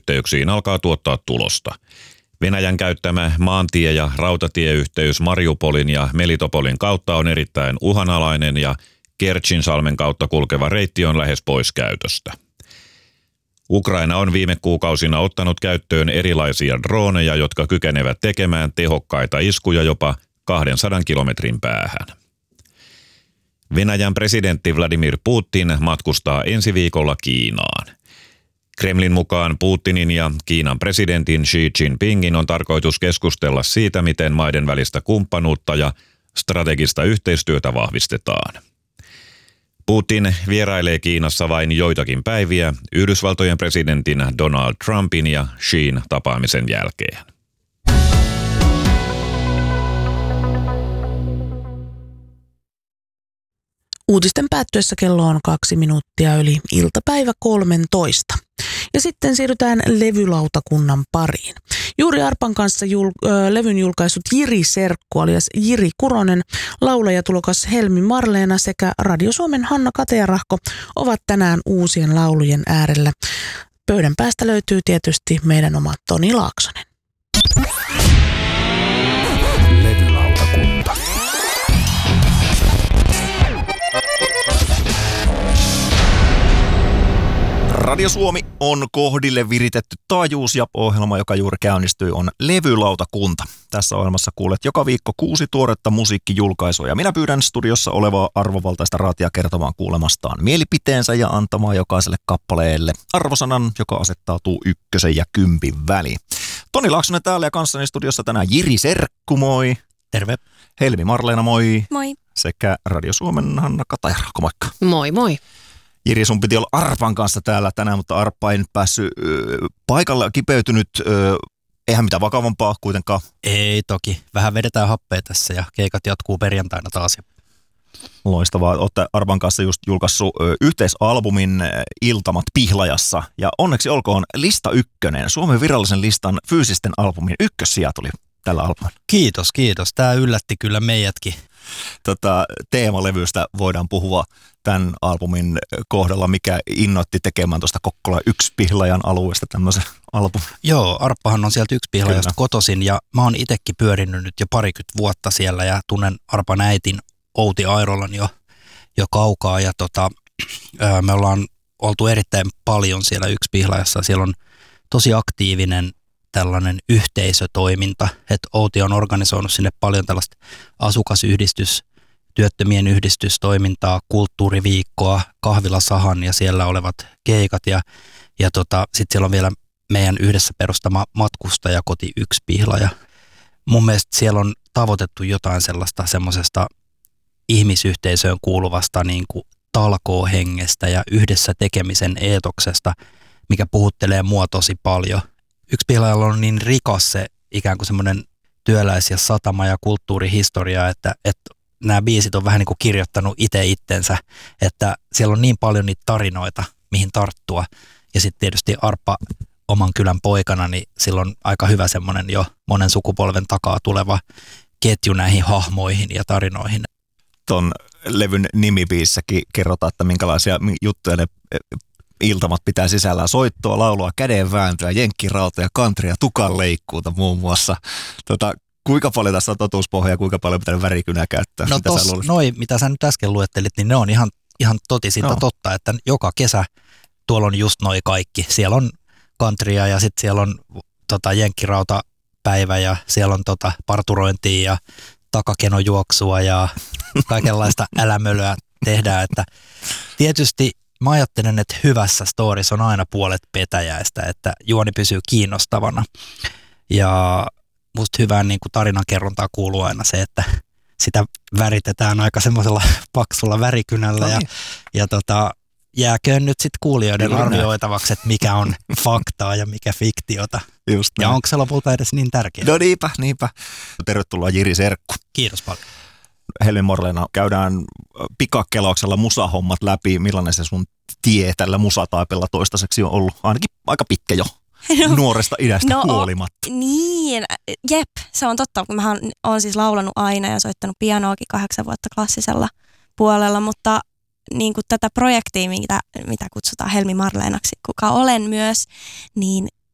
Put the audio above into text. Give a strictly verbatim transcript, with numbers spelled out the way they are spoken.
yhteyksiin alkaa tuottaa tulosta. Venäjän käyttämä maantie- ja rautatieyhteys Mariupolin ja Melitopolin kautta on erittäin uhanalainen ja Kertšinsalmen kautta kulkeva reitti on lähes pois käytöstä. Ukraina on viime kuukausina ottanut käyttöön erilaisia droneja, jotka kykenevät tekemään tehokkaita iskuja jopa kahdensadan kilometrin päähän. Venäjän presidentti Vladimir Putin matkustaa ensi viikolla Kiinaan. Kremlin mukaan Putinin ja Kiinan presidentin Xi Jinpingin on tarkoitus keskustella siitä, miten maiden välistä kumppanuutta ja strategista yhteistyötä vahvistetaan. Putin vierailee Kiinassa vain joitakin päiviä Yhdysvaltojen presidentin Donald Trumpin ja Xin tapaamisen jälkeen. Uutisten päättyessä kello on kaksi minuuttia yli iltapäivä kolmentoista. Ja sitten siirrytään levylautakunnan pariin. Juuri Arpan kanssa jul, ö, levyn julkaissut Jiri Serkku alias Jiri Kuronen, laulajatulokas Helmi Marleena sekä Radio Suomen Hanna Katearahko ovat tänään uusien laulujen äärellä. Pöydän päästä löytyy tietysti meidän oma Toni Laaksonen. Levylautakunta. Radio Suomi on kohdille viritetty taajuus ja ohjelma, joka juuri käynnistyi, on Levylautakunta. Tässä ohjelmassa kuulet joka viikko kuusi tuoretta musiikkijulkaisua ja minä pyydän studiossa olevaa arvovaltaista raatia kertomaan kuulemastaan mielipiteensä ja antamaan jokaiselle kappaleelle arvosanan, joka asettautuu ykkösen ja kympin väliin. Toni Laaksonen täällä ja kanssani studiossa tänään Jiri Serkku, moi. Terve. Helmi Marleena, moi. Moi. Sekä Radio Suomen Hanna Katajarahko, moikka. Moi moi. Jiri, sun piti olla Arpan kanssa täällä tänään, mutta Arppa ei nyt päässyt ö, paikalla kipeytynyt. Ö, eihän mitään vakavampaa kuitenkaan. Ei toki. Vähän vedetään happea tässä ja keikat jatkuu perjantaina taas. Loistavaa. Olette Arpan kanssa just julkaissut ö, yhteisalbumin ö, Iltamat Pihlajassa. Ja onneksi olkoon lista ykkönen. Suomen virallisen listan fyysisten albumin ykkössija tuli tällä albumilla. Kiitos, kiitos. Tämä yllätti kyllä meidätkin. Tota, teemalevystä voidaan puhua tämän albumin kohdalla, mikä innoitti tekemään tuosta Kokkola yksi Pihlajan alueesta tämmöisen albumin. Joo, Arppahan on sieltä yksi Pihlajasta kotoisin ja mä oon itsekin pyörinyt nyt jo parikymmentä vuotta siellä ja tunnen Arpan äitin Outi Airolan jo, jo kaukaa ja tota, me ollaan oltu erittäin paljon siellä yksi Pihlajassa. Siellä on tosi aktiivinen tällainen yhteisötoiminta, että Outi on organisoinut sinne paljon tällaista asukasyhdistys, työttömien yhdistystoimintaa, kulttuuriviikkoa, kahvilasahan ja siellä olevat keikat ja, ja tota, sitten siellä on vielä meidän yhdessä perustama matkustajakoti yksi Pihlaja. Mun mielestä siellä on tavoitettu jotain sellaista semmoisesta ihmisyhteisöön kuuluvasta niin kuin talkoohengestä ja yhdessä tekemisen eetoksesta, mikä puhuttelee mua tosi paljon. Yksi Pihlajalla on niin rikas se ikään kuin semmoinen työläis- ja satama- ja kulttuurihistoria, että, että nämä biisit on vähän niin kuin kirjoittanut itse itsensä, että siellä on niin paljon niitä tarinoita, mihin tarttua. Ja sitten tietysti Arppa oman kylän poikana, niin sillä on aika hyvä semmoinen jo monen sukupolven takaa tuleva ketju näihin hahmoihin ja tarinoihin. Ton levyn nimibiissäkin kerrotaan, että minkälaisia juttuja ne iltamat pitää sisällään: soittoa, laulua, kädenvääntöä, jenkkirauta ja country ja tukanleikkuuta muun muassa. Tota, kuinka paljon tässä on totuuspohjaa ja kuinka paljon pitää värikynää käyttää? No tos, noi, mitä sä nyt äsken luettelit, niin ne on ihan, ihan totisinta no. totta, että joka kesä tuolla on just noi kaikki. Siellä on countrya ja sitten siellä on tota, jenkkirautapäivä ja siellä on tota, parturointia ja takakenojuoksua ja kaikenlaista älämölöä tehdään. Että tietysti mä ajattelen, että hyvässä storissa on aina puolet petäjäistä, että juoni pysyy kiinnostavana. Ja musta hyvään niin kuin tarinankerrontaa kuuluu aina se, että sitä väritetään aika semmoisella paksulla värikynällä. No niin. Ja, ja tota, jääköön nyt sitten kuulijoiden Kyllä arvioitavaksi, että mikä on faktaa ja mikä fiktiota. Just ja onko se lopulta edes niin tärkeää? No niinpä, niinpä. Tervetuloa Jiri Serkku. Kiitos paljon. Helmi Marleena, käydään pikakelauksella musahommat läpi. Millainen se sun tie tällä musataipella toistaiseksi on ollut? Ainakin aika pitkä jo. No, nuoresta idästä no, huolimatta. Niin, jep, se on totta. Mä oon siis laulanut aina ja soittanut pianoakin kahdeksan vuotta klassisella puolella, mutta niin kuin tätä projektia, mitä, mitä kutsutaan Helmi Marleenaksi, kuka olen myös, niin